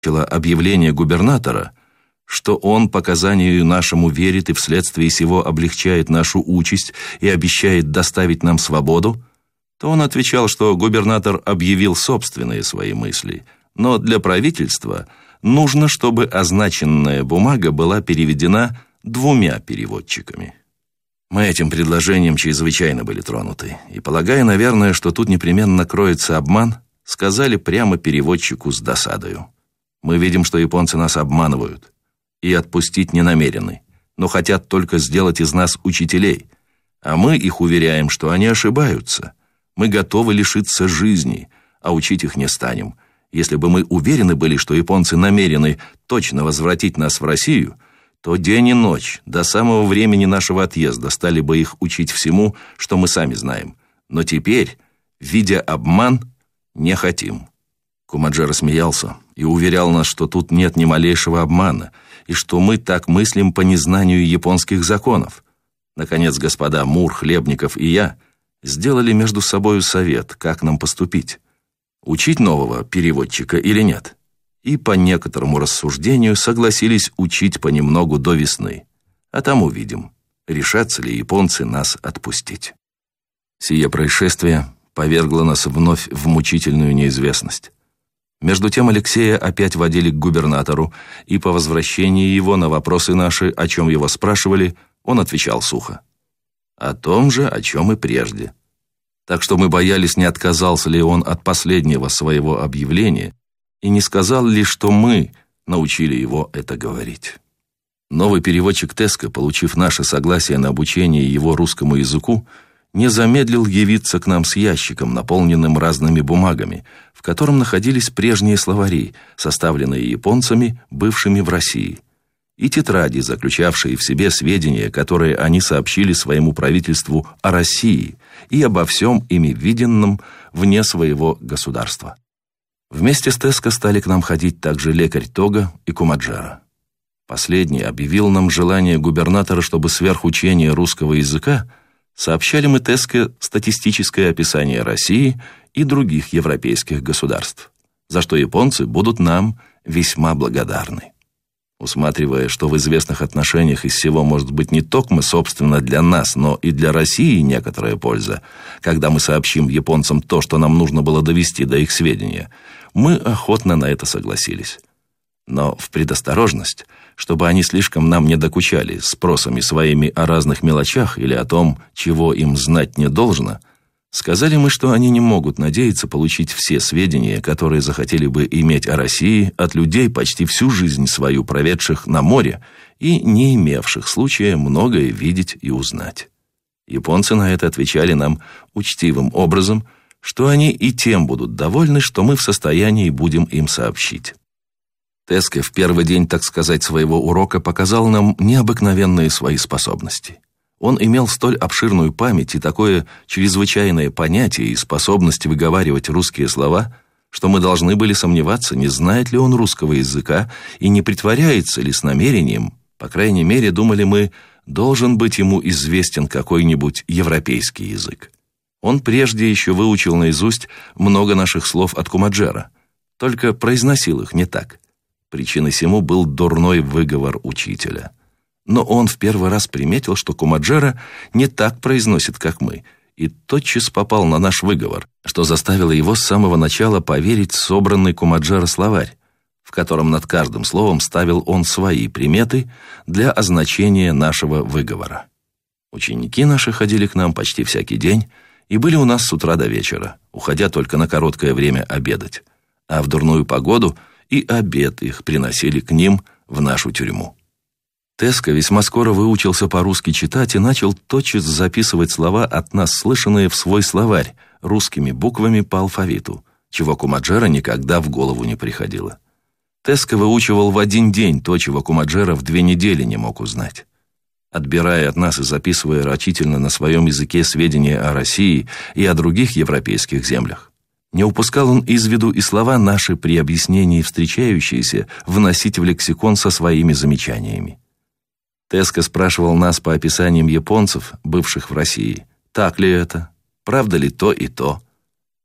объявление губернатора, что он показанию нашему верит и вследствие сего облегчает нашу участь и обещает доставить нам свободу, то он отвечал, что губернатор объявил собственные свои мысли, но для правительства нужно, чтобы означенная бумага была переведена 2 переводчиками. Мы этим предложением чрезвычайно были тронуты, и, полагая, наверное, что тут непременно кроется обман, сказали прямо переводчику с досадою: «Мы видим, что японцы нас обманывают и отпустить не намерены, но хотят только сделать из нас учителей, а мы их уверяем, что они ошибаются. Мы готовы лишиться жизни, а учить их не станем. Если бы мы уверены были, что японцы намерены точно возвратить нас в Россию, то день и ночь до самого времени нашего отъезда стали бы их учить всему, что мы сами знаем. Но теперь, видя обман, не хотим». Кумаджара смеялся и уверял нас, что тут нет ни малейшего обмана, и что мы так мыслим по незнанию японских законов. Наконец, господа Мур, Хлебников и я сделали между собою совет, как нам поступить: учить нового переводчика или нет. И по некоторому рассуждению согласились учить понемногу до весны. А там увидим, решатся ли японцы нас отпустить. Сие происшествие повергло нас вновь в мучительную неизвестность. Между тем Алексея опять водили к губернатору, и по возвращении его на вопросы наши, о чем его спрашивали, он отвечал сухо: о том же, о чем и прежде. Так что мы боялись, не отказался ли он от последнего своего объявления и не сказал ли, что мы научили его это говорить. Новый переводчик Теско, получив наше согласие на обучение его русскому языку, не замедлил явиться к нам с ящиком, наполненным разными бумагами, в котором находились прежние словари, составленные японцами, бывшими в России, и тетради, заключавшие в себе сведения, которые они сообщили своему правительству о России и обо всем ими виденном вне своего государства. Вместе с Теско стали к нам ходить также лекарь Тога и Кумаджара. Последний объявил нам желание губернатора, чтобы сверх учения русского языка сообщали мы Теско статистическое описание России и других европейских государств, за что японцы будут нам весьма благодарны. Усматривая, что в известных отношениях из всего может быть не только собственно для нас, но и для России некоторая польза, когда мы сообщим японцам то, что нам нужно было довести до их сведения, мы охотно на это согласились. Но в предосторожность, чтобы они слишком нам не докучали спросами своими о разных мелочах или о том, чего им знать не должно, сказали мы, что они не могут надеяться получить все сведения, которые захотели бы иметь о России от людей, почти всю жизнь свою проведших на море и не имевших случая многое видеть и узнать. Японцы на это отвечали нам учтивым образом, что они и тем будут довольны, что мы в состоянии будем им сообщить. Теско в первый день, так сказать, своего урока показал нам необыкновенные свои способности. Он имел столь обширную память и такое чрезвычайное понятие и способность выговаривать русские слова, что мы должны были сомневаться, не знает ли он русского языка и не притворяется ли с намерением, по крайней мере, думали мы, должен быть ему известен какой-нибудь европейский язык. Он прежде еще выучил наизусть много наших слов от Кумаджара, только произносил их не так. Причиной сему был дурной выговор учителя. Но он в первый раз приметил, что Кумаджара не так произносит, как мы, и тотчас попал на наш выговор, что заставило его с самого начала поверить в собранный Кумаджара словарь, в котором над каждым словом ставил он свои приметы для означения нашего выговора. Ученики наши ходили к нам почти всякий день и были у нас с утра до вечера, уходя только на короткое время обедать, а в дурную погоду и обед их приносили к ним в нашу тюрьму. Теско весьма скоро выучился по-русски читать и начал тотчас записывать слова от нас слышанные в свой словарь русскими буквами по алфавиту, чего Кумаджара никогда в голову не приходило. Теско выучивал в один день то, чего Кумаджара в 2 недели не мог узнать. Отбирая от нас и записывая рачительно на своем языке сведения о России и о других европейских землях, не упускал он из виду и слова наши при объяснении встречающиеся вносить в лексикон со своими замечаниями. Теско спрашивал нас по описаниям японцев, бывших в России, так ли это, правда ли то и то.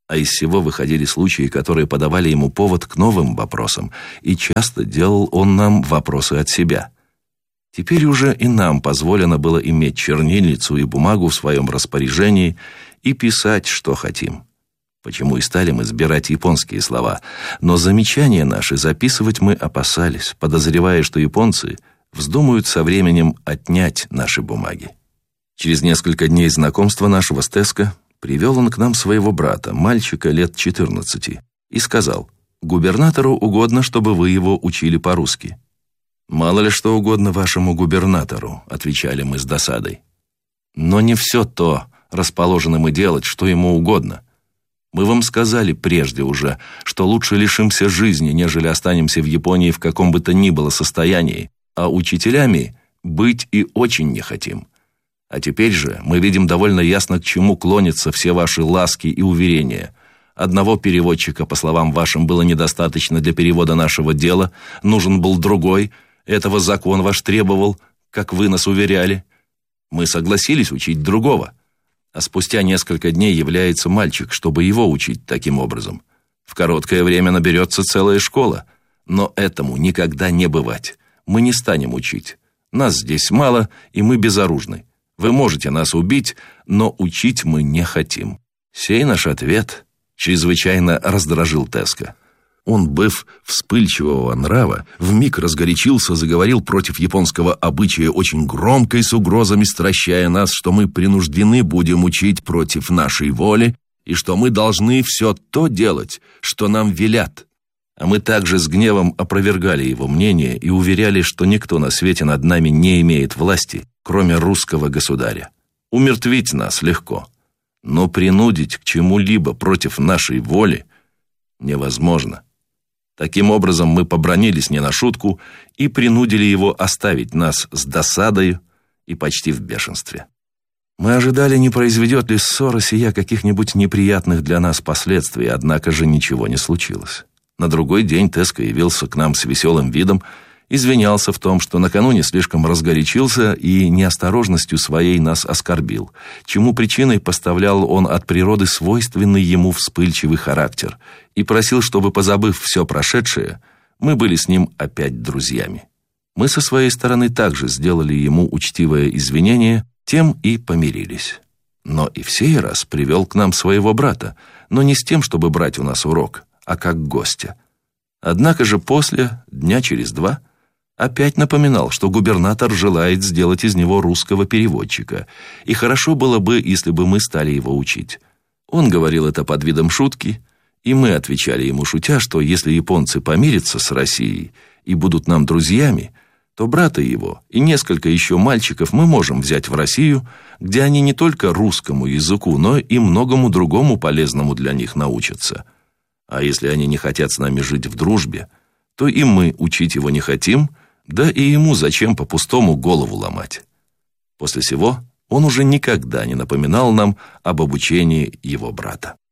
А из всего выходили случаи, которые подавали ему повод к новым вопросам, и часто делал он нам вопросы от себя. Теперь уже и нам позволено было иметь чернильницу и бумагу в своем распоряжении и писать, что хотим. Почему и стали мы сбирать японские слова, но замечания наши записывать мы опасались, подозревая, что японцы вздумают со временем отнять наши бумаги. Через несколько дней знакомства нашего с Теско привел он к нам своего брата, мальчика лет 14, и сказал: «Губернатору угодно, чтобы вы его учили по-русски». «Мало ли что угодно вашему губернатору», — отвечали мы с досадой. «Но не все то расположены мы делать, что ему угодно. Мы вам сказали прежде уже, что лучше лишимся жизни, нежели останемся в Японии в каком бы то ни было состоянии, а учителями быть и очень не хотим. А теперь же мы видим довольно ясно, к чему клонятся все ваши ласки и уверения. Одного переводчика, по словам вашим, было недостаточно для перевода нашего дела, нужен был другой, этого закон ваш требовал, как вы нас уверяли. Мы согласились учить другого. А спустя несколько дней является мальчик, чтобы его учить таким образом. В короткое время наберется целая школа. Но этому никогда не бывать. Мы не станем учить. Нас здесь мало, и мы безоружны. Вы можете нас убить, но учить мы не хотим». Сей наш ответ чрезвычайно раздражил Теско. Он, быв вспыльчивого нрава, вмиг разгорячился, заговорил против японского обычая очень громко и с угрозами стращая нас, что мы принуждены будем учить против нашей воли и что мы должны все то делать, что нам велят. А мы также с гневом опровергали его мнение и уверяли, что никто на свете над нами не имеет власти, кроме русского государя. Умертвить нас легко, но принудить к чему-либо против нашей воли невозможно. Таким образом, мы побранились не на шутку и принудили его оставить нас с досадою и почти в бешенстве. Мы ожидали, не произведет ли ссора сия каких-нибудь неприятных для нас последствий, однако же ничего не случилось. На другой день Теско явился к нам с веселым видом, извинялся в том, что накануне слишком разгорячился и неосторожностью своей нас оскорбил, чему причиной поставлял он от природы свойственный ему вспыльчивый характер, и просил, чтобы, позабыв все прошедшее, мы были с ним опять друзьями. Мы со своей стороны также сделали ему учтивое извинение, тем и помирились. Но и в сей раз привел к нам своего брата, но не с тем, чтобы брать у нас урок, а как гостя. Однако же после, дня через два, опять напоминал, что губернатор желает сделать из него русского переводчика, и хорошо было бы, если бы мы стали его учить. Он говорил это под видом шутки, и мы отвечали ему шутя, что если японцы помирятся с Россией и будут нам друзьями, то брата его и несколько еще мальчиков мы можем взять в Россию, где они не только русскому языку, но и многому другому полезному для них научатся. А если они не хотят с нами жить в дружбе, то и мы учить его не хотим, да и ему зачем по-пустому голову ломать. После сего он уже никогда не напоминал нам об обучении его брата.